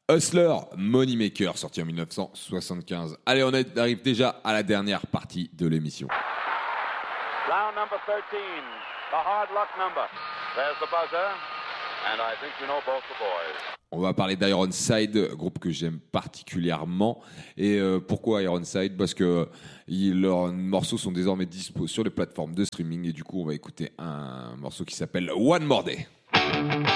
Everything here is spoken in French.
Hustler, Moneymaker, sorti en 1975. Allez, on arrive déjà à la dernière partie de l'émission. Round number 13, the hard luck number. There's the buzzer, and I think you know both the boys. On va parler d'Ironside, groupe que j'aime particulièrement. Et pourquoi Ironside ? Parce que leurs morceaux sont désormais dispo sur les plateformes de streaming. Et du coup, on va écouter un morceau qui s'appelle One More Day.